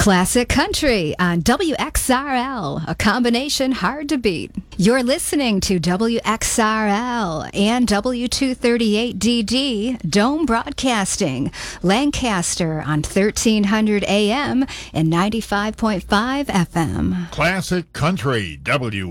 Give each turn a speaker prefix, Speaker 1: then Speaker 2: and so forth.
Speaker 1: Classic Country on WXRL, a combination hard to beat. You're listening to WXRL and W238DD, Dome Broadcasting, Lancaster on 1300 AM and 95.5 FM.
Speaker 2: Classic Country,